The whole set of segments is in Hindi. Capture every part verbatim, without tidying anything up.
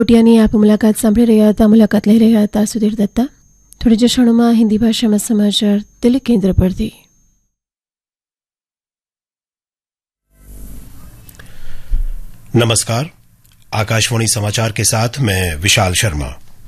કોટિયાની આપ મુલાકાત સાંભળી રહ્યા હતા. મુલાકાત લઈ રહ્યા હતા સુધીર દત્તા. થોડી જ ક્ષણોમાં હિન્દી ભાષામાં સમાચાર દિલ્હી કેન્દ્ર પરથી. नमस्कार, आकाशवाणी समाचार के साथ मैं विशाल शर्मा.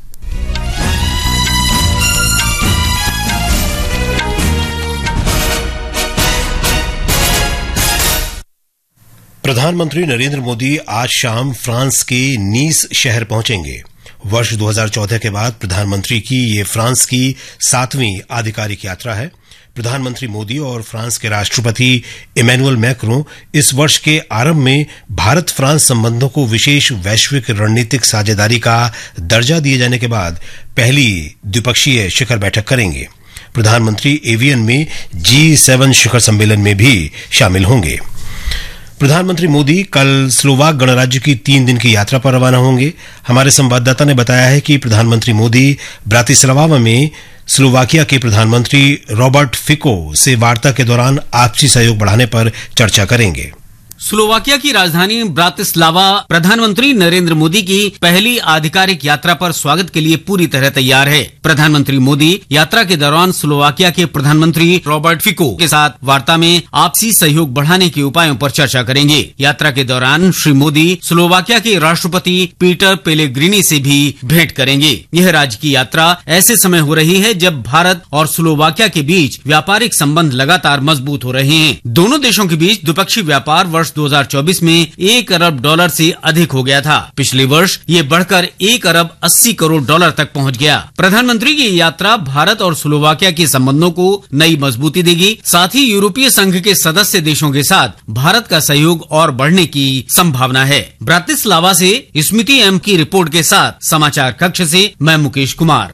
प्रधानमंत्री नरेंद्र मोदी आज शाम फ्रांस के नीस शहर पहुंचेंगे. वर्ष दो हज़ार चौदह के बाद प्रधानमंत्री की ये फ्रांस की सातवीं आधिकारिक यात्रा है. प्रधानमंत्री मोदी और फ्रांस के राष्ट्रपति इमैनुअल मैक्रों इस वर्ष के आरंभ में भारत फ्रांस संबंधों को विशेष वैश्विक रणनीतिक साझेदारी का दर्जा दिए जाने के बाद पहली द्विपक्षीय शिखर बैठक करेंगे. प्रधानमंत्री एवियन में जी सेवन शिखर सम्मेलन में भी शामिल होंगे. प्रधानमंत्री मोदी कल स्लोवाक गणराज्य की तीन दिन की यात्रा पर रवाना होंगे. हमारे संवाददाता ने बताया है कि प्रधानमंत्री मोदी ब्रातिस्लावा में स्लोवाकिया के प्रधानमंत्री रॉबर्ट फिको से वार्ता के दौरान आपसी सहयोग बढ़ाने पर चर्चा करेंगे. स्लोवाकिया की राजधानी ब्रातिस्लावा प्रधानमंत्री नरेंद्र मोदी की पहली आधिकारिक यात्रा पर स्वागत के लिए पूरी तरह तैयार है. प्रधानमंत्री मोदी यात्रा के दौरान स्लोवाकिया के प्रधानमंत्री रॉबर्ट फिको के साथ वार्ता में आपसी सहयोग बढ़ाने के उपायों पर चर्चा करेंगे. यात्रा के दौरान श्री मोदी स्लोवाकिया के राष्ट्रपति पीटर पेलेग्रिनी से भी भेंट करेंगे. यह राज्य की यात्रा ऐसे समय हो रही है जब भारत और स्लोवाकिया के बीच व्यापारिक संबंध लगातार मजबूत हो रहे हैं. दोनों देशों के बीच द्विपक्षीय व्यापार वर्ष दो हज़ार चौबीस में एक अरब डॉलर से अधिक हो गया था. पिछले वर्ष ये बढ़कर एक अरब अस्सी करोड़ डॉलर तक पहुंच गया. प्रधानमंत्री की यात्रा भारत और स्लोवाकिया के संबंधों को नई मजबूती देगी. साथ ही यूरोपीय संघ के सदस्य देशों के साथ भारत का सहयोग और बढ़ने की संभावना है. ब्रातिस्लावा से स्मृति एम की रिपोर्ट के साथ समाचार कक्ष से मैं मुकेश कुमार.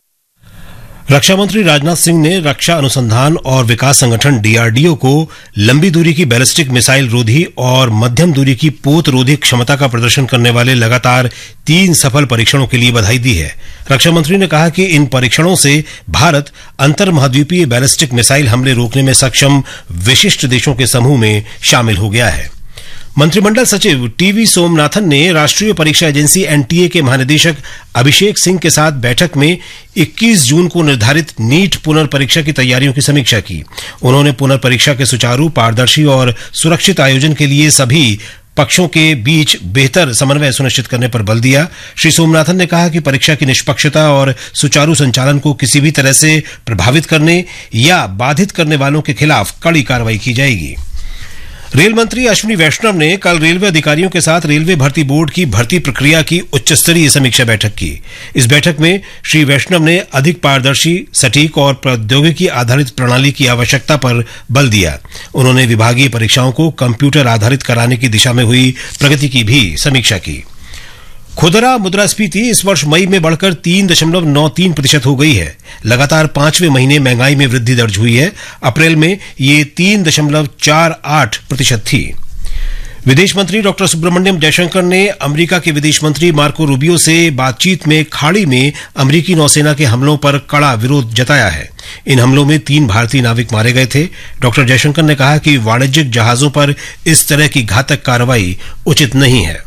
रक्षा मंत्री राजनाथ सिंह ने रक्षा अनुसंधान और विकास संगठन डीआरडीओ को लंबी दूरी की बैलिस्टिक मिसाइल रोधी और मध्यम दूरी की पोत रोधी क्षमता का प्रदर्शन करने वाले लगातार तीन सफल परीक्षणों के लिए बधाई दी है. रक्षा मंत्री ने कहा कि इन परीक्षणों से भारत अंतर महाद्वीपीय बैलिस्टिक मिसाइल हमले रोकने में सक्षम विशिष्ट देशों के समूह में शामिल हो गया है. मंत्रिमंडल सचिव टीवी सोमनाथन ने राष्ट्रीय परीक्षा एजेंसी एनटीए के महानिदेशक अभिषेक सिंह के साथ बैठक में इक्कीस जून को निर्धारित नीट पुनर्परीक्षा की तैयारियों की समीक्षा की. उन्होंने पुनर्परीक्षा के सुचारू, पारदर्शी और सुरक्षित आयोजन के लिए सभी पक्षों के बीच बेहतर समन्वय सुनिश्चित करने पर बल दिया. श्री सोमनाथन ने कहा कि परीक्षा की निष्पक्षता और सुचारू संचालन को किसी भी तरह से प्रभावित करने या बाधित करने वालों के खिलाफ कड़ी कार्रवाई की जाएगी. रेल मंत्री अश्विनी वैष्णव ने कल रेलवे अधिकारियों के साथ रेलवे भर्ती बोर्ड की भर्ती प्रक्रिया की उच्च स्तरीय समीक्षा बैठक की. इस बैठक में श्री वैष्णव ने अधिक पारदर्शी, सटीक और प्रौद्योगिकी आधारित प्रणाली की आवश्यकता पर बल दिया. उन्होंने विभागीय परीक्षाओं को कंप्यूटर आधारित कराने की दिशा में हुई प्रगति की भी समीक्षा की. खुदरा मुद्रास्फीति इस वर्ष मई में बढ़कर तीन दशमलव नौ तीन प्रतिशत हो गई है. लगातार पांचवें महीने महंगाई में वृद्धि दर्ज हुई है. अप्रैल में ये तीन दशमलव चार आठ प्रतिशत थी. विदेश मंत्री डॉक्टर सुब्रमण्यम जयशंकर ने अमेरिका के विदेश मंत्री मार्को रूबियो से बातचीत में खाड़ी में अमेरिकी नौसेना के हमलों पर कड़ा विरोध जताया है. इन हमलों में तीन भारतीय नाविक मारे गए थे. डॉक्टर जयशंकर ने कहा कि वाणिज्यिक जहाजों पर इस तरह की घातक कार्रवाई उचित नहीं है.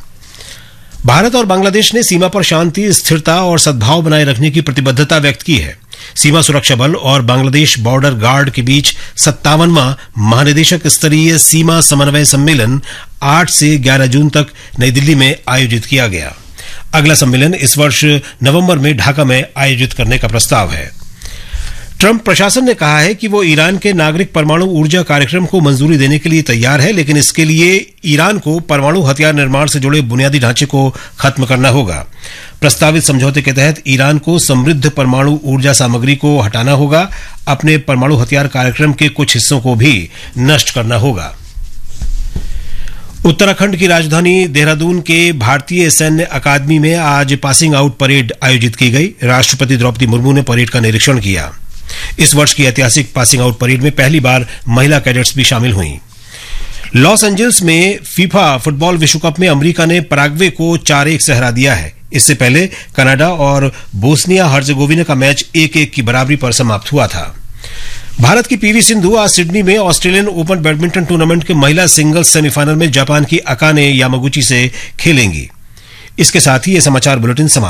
भारत और बांग्लादेश ने सीमा पर शांति, स्थिरता और सद्भाव बनाए रखने की प्रतिबद्धता व्यक्त की है. सीमा सुरक्षा बल और बांग्लादेश बॉर्डर गार्ड के बीच सत्तावनवां महानिदेशक स्तरीय सीमा समन्वय सम्मेलन आठ से ग्यारह जून तक नई दिल्ली में आयोजित किया गया. अगला सम्मेलन इस वर्ष नवंबर में ढाका में आयोजित करने का प्रस्ताव है. ट्रंप प्रशासन ने कहा है कि वो ईरान के नागरिक परमाणु ऊर्जा कार्यक्रम को मंजूरी देने के लिए तैयार है, लेकिन इसके लिए ईरान को परमाणु हथियार निर्माण से जुड़े बुनियादी ढांचे को खत्म करना होगा. प्रस्तावित समझौते के तहत ईरान को समृद्ध परमाणु ऊर्जा सामग्री को हटाना होगा. अपने परमाणु हथियार कार्यक्रम के कुछ हिस्सों को भी नष्ट करना होगा. उत्तराखंड की राजधानी देहरादून के भारतीय सैन्य अकादमी में आज पासिंग आउट परेड आयोजित की गई. राष्ट्रपति द्रौपदी मुर्मू ने परेड का निरीक्षण किया. इस वर्ष की ऐतिहासिक पासिंग आउट परेड में पहली बार महिला कैडेट्स भी शामिल हुई. लॉस एंजल्स में फीफा फुटबॉल विश्व कप में अमेरिका ने पराग्वे को चार एक से हरा दिया है. इससे पहले कनाडा और बोस्निया हर्जेगोविना का मैच एक एक की बराबरी पर समाप्त हुआ था. भारत की पीवी सिंधु आज सिडनी में ऑस्ट्रेलियन ओपन बैडमिंटन टूर्नामेंट के महिला सिंगल्स सेमीफाइनल में जापान की अकाने यामागुची से खेलेंगी. इसके साथ ही ये समाचार बुलेटिन समाप्त